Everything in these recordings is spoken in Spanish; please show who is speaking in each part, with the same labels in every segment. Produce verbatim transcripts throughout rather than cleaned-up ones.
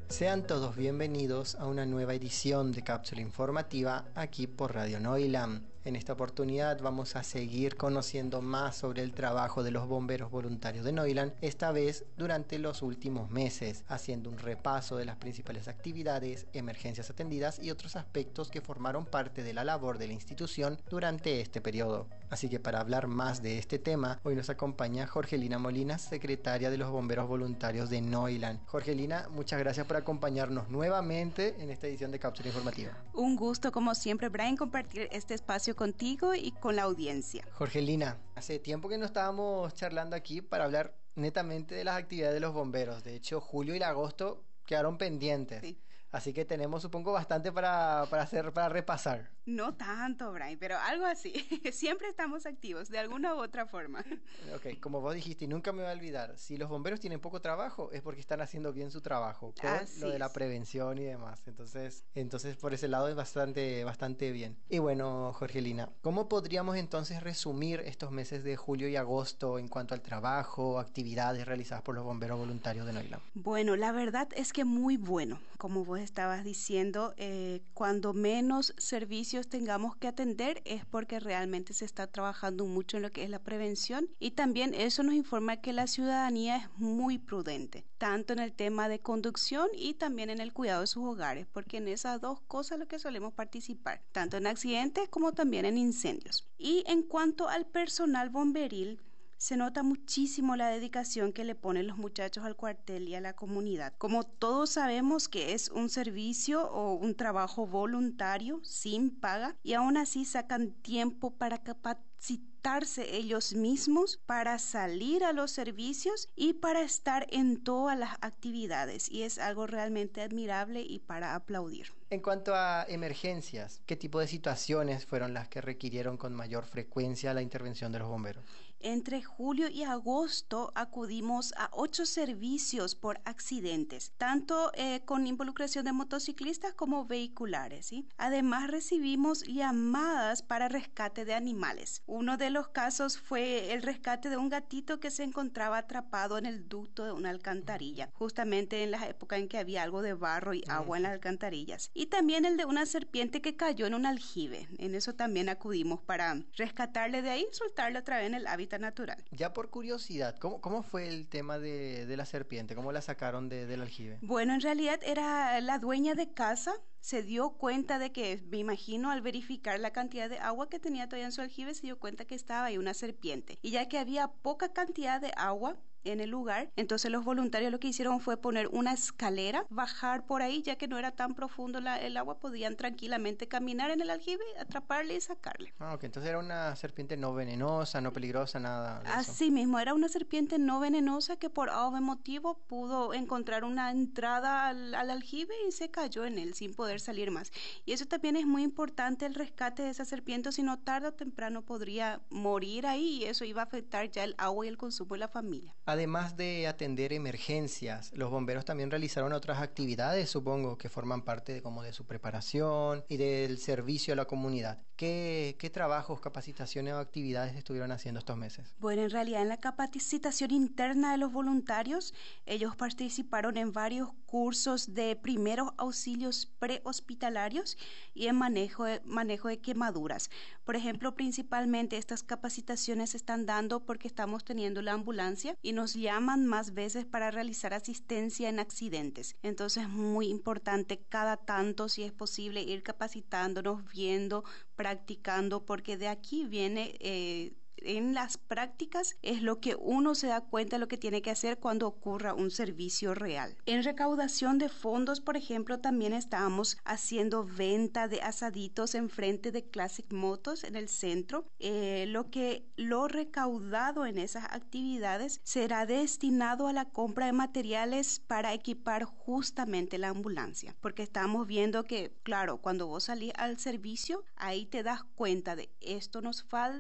Speaker 1: Sean todos bienvenidos a una nueva edición de Cápsula Informativa aquí por Radio Noilam. En esta oportunidad vamos a seguir conociendo más sobre el trabajo de los bomberos voluntarios de Noilam, esta vez durante los últimos meses, haciendo un repaso de las principales actividades, emergencias atendidas y otros aspectos que formaron parte de la labor de la institución durante este periodo. Así que para hablar más de este tema, hoy nos acompaña Jorgelina Molinas, secretaria de los bomberos voluntarios de Noilam. Jorgelina, muchas gracias por acompañarnos nuevamente en esta edición de Cápsula Informativa.
Speaker 2: Un gusto, como siempre, Brian, compartir este espacio contigo y con la audiencia.
Speaker 1: Jorgelina, hace tiempo que no estábamos charlando aquí para hablar netamente de las actividades de los bomberos. De hecho, julio y agosto quedaron pendientes. Sí. Así que tenemos, supongo, bastante para, para hacer, para repasar.
Speaker 2: No tanto, Brian, pero algo así. Siempre estamos activos, de alguna u otra forma.
Speaker 1: Ok, como vos dijiste, y nunca me voy a olvidar, si los bomberos tienen poco trabajo, es porque están haciendo bien su trabajo, con así lo de la es. prevención y demás. Entonces, entonces por ese lado es bastante, bastante bien. Y bueno, Jorgelina, ¿cómo podríamos entonces resumir estos meses de julio y agosto en cuanto al trabajo, actividades realizadas por los bomberos voluntarios de Noilam?
Speaker 2: Bueno, la verdad es que muy bueno, como vos estabas diciendo, eh, cuando menos servicios tengamos que atender es porque realmente se está trabajando mucho en lo que es la prevención, y también eso nos informa que la ciudadanía es muy prudente, tanto en el tema de conducción y también en el cuidado de sus hogares, porque en esas dos cosas es lo que solemos participar, tanto en accidentes como también en incendios. Y en cuanto al personal bomberil, se nota muchísimo la dedicación que le ponen los muchachos al cuartel y a la comunidad. Como todos sabemos que es un servicio o un trabajo voluntario, sin paga, y aún así sacan tiempo para capacitarse ellos mismos, para salir a los servicios y para estar en todas las actividades. Y es algo realmente admirable y para aplaudir.
Speaker 1: En cuanto a emergencias, ¿qué tipo de situaciones fueron las que requirieron con mayor frecuencia la intervención de los bomberos?
Speaker 2: Entre julio y agosto acudimos a ocho servicios por accidentes, tanto eh, con involucración de motociclistas como vehiculares, ¿sí? Además recibimos llamadas para rescate de animales. Uno de los casos fue el rescate de un gatito que se encontraba atrapado en el ducto de una alcantarilla, justamente en la época en que había algo de barro y agua en las alcantarillas. Y también el de una serpiente que cayó en un aljibe. En eso también acudimos para rescatarle de ahí y soltarle otra vez en el hábitat natural.
Speaker 1: Ya por curiosidad, ¿cómo, cómo fue el tema de, de la serpiente? ¿Cómo la sacaron de, del aljibe?
Speaker 2: Bueno, en realidad era la dueña de casa, se dio cuenta de que, me imagino, al verificar la cantidad de agua que tenía todavía en su aljibe, se dio cuenta que estaba ahí una serpiente. Y ya que había poca cantidad de agua en el lugar, entonces los voluntarios lo que hicieron fue poner una escalera, bajar por ahí, ya que no era tan profundo la, el agua, podían tranquilamente caminar en el aljibe, atraparle y sacarle.
Speaker 1: Ah, ok, entonces era una serpiente no venenosa, no peligrosa, nada de
Speaker 2: Así
Speaker 1: eso.
Speaker 2: mismo, era una serpiente no venenosa que por algún motivo pudo encontrar una entrada al, al aljibe y se cayó en él sin poder salir más. Y eso también es muy importante, el rescate de esa serpiente, si no tarde o temprano podría morir ahí y eso iba a afectar ya el agua y el consumo de la familia.
Speaker 1: Además de atender emergencias, los bomberos también realizaron otras actividades, supongo, que forman parte de, como de su preparación y del servicio a la comunidad. ¿Qué, qué trabajos, capacitaciones o actividades estuvieron haciendo estos meses?
Speaker 2: Bueno, en realidad en la capacitación interna de los voluntarios, ellos participaron en varios cursos de primeros auxilios prehospitalarios y en manejo de, manejo de quemaduras. Por ejemplo, principalmente estas capacitaciones se están dando porque estamos teniendo la ambulancia y nos llaman más veces para realizar asistencia en accidentes. Entonces es muy importante cada tanto, si es posible, ir capacitándonos, viendo, practicando, porque de aquí viene eh, en las prácticas es lo que uno se da cuenta de lo que tiene que hacer cuando ocurra un servicio real. En recaudación de fondos, por ejemplo, también estábamos haciendo venta de asaditos en frente de Classic Motos en el centro. Eh, lo que lo recaudado en esas actividades será destinado a la compra de materiales para equipar justamente la ambulancia, porque estamos viendo que, claro, cuando vos salís al servicio, ahí te das cuenta de esto nos falta,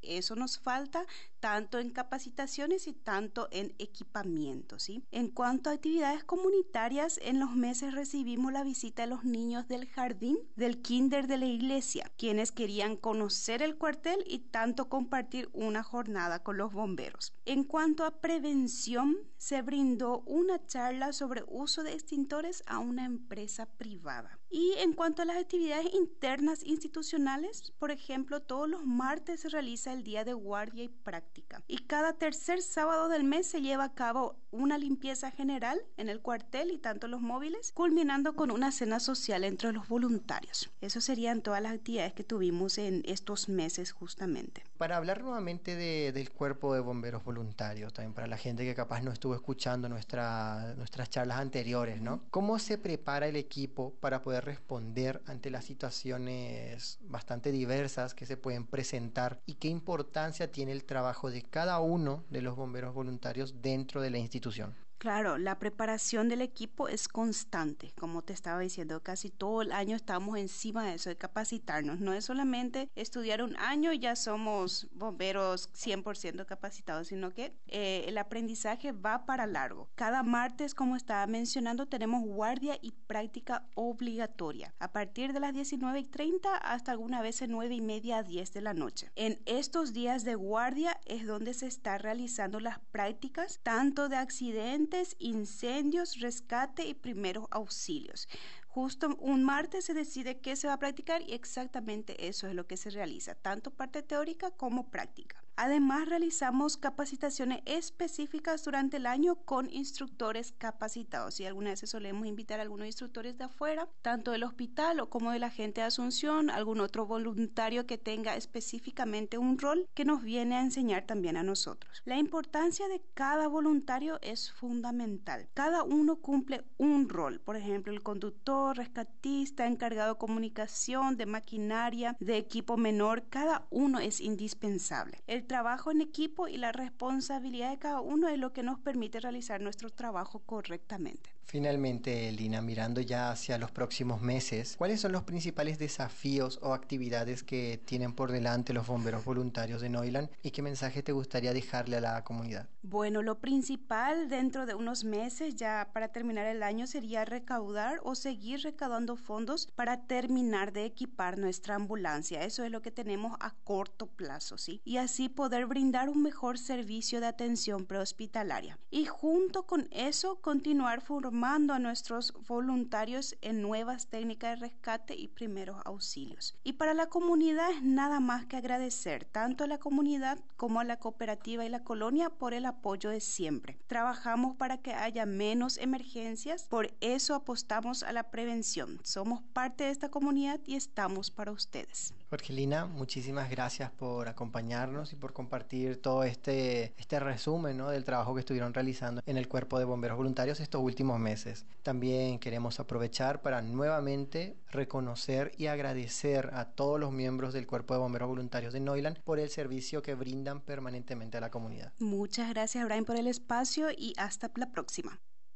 Speaker 2: Eso nos falta tanto en capacitaciones y tanto en equipamiento, ¿sí? En cuanto a actividades comunitarias, en los meses recibimos la visita de los niños del jardín del kinder de la iglesia, quienes querían conocer el cuartel y tanto compartir una jornada con los bomberos. En cuanto a prevención, se brindó una charla sobre uso de extintores a una empresa privada. Y en cuanto a las actividades internas institucionales, por ejemplo, todos los martes se realiza el día de guardia y práctica. Y cada tercer sábado del mes se lleva a cabo una limpieza general en el cuartel y tanto los móviles, culminando con una cena social entre los voluntarios. Eso serían todas las actividades que tuvimos en estos meses justamente.
Speaker 1: Para hablar nuevamente de, del cuerpo de bomberos voluntarios, también para la gente que capaz no estuvo escuchando nuestra, nuestras charlas anteriores, ¿no? ¿Cómo se prepara el equipo para poder responder ante las situaciones bastante diversas que se pueden presentar y qué importancia tiene el trabajo de cada uno de los bomberos voluntarios dentro de la institución?
Speaker 2: Claro, la preparación del equipo es constante, como te estaba diciendo, casi todo el año estamos encima de eso, de capacitarnos. No es solamente estudiar un año y ya somos bomberos cien por ciento capacitados, sino que eh, el aprendizaje va para largo. Cada martes, como estaba mencionando, tenemos guardia y práctica obligatoria, a partir de las diecinueve y treinta hasta alguna vez en nueve y media a diez de la noche. En estos días de guardia es donde se está realizando las prácticas, tanto de accidentes, incendios, rescate y primeros auxilios. Justo un martes se decide qué se va a practicar y exactamente eso es lo que se realiza, tanto parte teórica como práctica. Además, realizamos capacitaciones específicas durante el año con instructores capacitados. Y algunas veces solemos invitar a algunos instructores de afuera, tanto del hospital o como de la gente de Asunción, algún otro voluntario que tenga específicamente un rol que nos viene a enseñar también a nosotros. La importancia de cada voluntario es fundamental. Cada uno cumple un rol, por ejemplo, el conductor, rescatista, encargado de comunicación, de maquinaria, de equipo menor, cada uno es indispensable. El trabajo en equipo y la responsabilidad de cada uno es lo que nos permite realizar nuestro trabajo correctamente.
Speaker 1: Finalmente, Lina, mirando ya hacia los próximos meses, ¿cuáles son los principales desafíos o actividades que tienen por delante los bomberos voluntarios de Neuland y qué mensaje te gustaría dejarle a la comunidad?
Speaker 2: Bueno, lo principal dentro de unos meses, ya para terminar el año, sería recaudar o seguir recaudando fondos para terminar de equipar nuestra ambulancia. Eso es lo que tenemos a corto plazo, ¿sí? Y así poder brindar un mejor servicio de atención prehospitalaria. Y junto con eso, continuar formando a nuestros voluntarios en nuevas técnicas de rescate y primeros auxilios. Y para la comunidad es nada más que agradecer tanto a la comunidad como a la cooperativa y la colonia por el apoyo de siempre. Trabajamos para que haya menos emergencias, por eso apostamos a la prevención. Somos parte de esta comunidad y estamos para ustedes.
Speaker 1: Jorgelina, muchísimas gracias por acompañarnos y por compartir todo este, este resumen, ¿no?, del trabajo que estuvieron realizando en el Cuerpo de Bomberos Voluntarios estos últimos meses. También queremos aprovechar para nuevamente reconocer y agradecer a todos los miembros del Cuerpo de Bomberos Voluntarios de Neuland por el servicio que brindan permanentemente a la comunidad.
Speaker 2: Muchas gracias, Brian, por el espacio y hasta la próxima.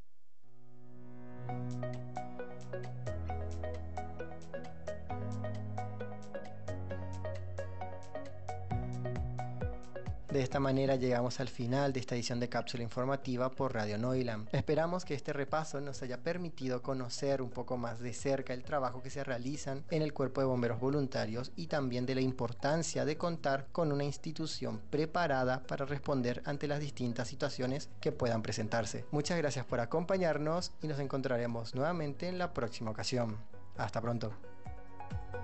Speaker 1: De esta manera llegamos al final de esta edición de Cápsula Informativa por Radio Neuland. Esperamos que este repaso nos haya permitido conocer un poco más de cerca el trabajo que se realizan en el Cuerpo de Bomberos Voluntarios y también de la importancia de contar con una institución preparada para responder ante las distintas situaciones que puedan presentarse. Muchas gracias por acompañarnos y nos encontraremos nuevamente en la próxima ocasión. Hasta pronto.